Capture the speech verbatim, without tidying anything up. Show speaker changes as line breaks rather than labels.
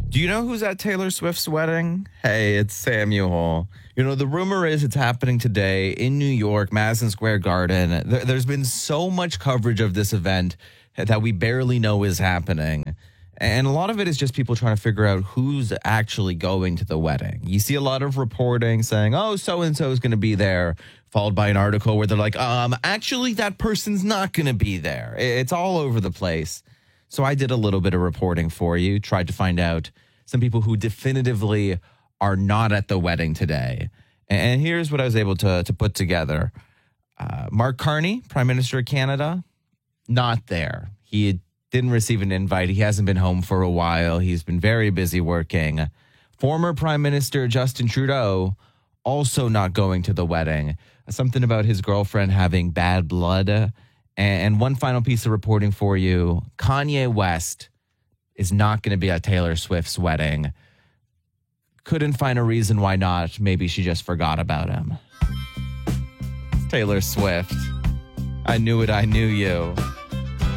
Do you know who's at Taylor Swift's wedding? Hey, it's Samuel. You know, the rumor is it's happening today in New York, Madison Square Garden. There, there's been so much coverage of this event that we barely know is happening. And a lot of it is just people trying to figure out who's actually going to the wedding. You see a lot of reporting saying, oh, so-and-so is going to be there, followed by an article where they're like, um, actually, that person's not going to be there. It's all over the place. So I did a little bit of reporting for you, tried to find out some people who definitively are not at the wedding today. And here's what I was able to, to put together. Uh, Mark Carney, Prime Minister of Canada, not there. He didn't receive an invite. He hasn't been home for a while. He's been very busy working. Former Prime Minister Justin Trudeau also not going to the wedding. Something about his girlfriend having bad blood. And one final piece of reporting for you. Kanye West is not going to be at Taylor Swift's wedding. Couldn't find a reason why not. Maybe she just forgot about him. Taylor Swift. I knew it, I knew you.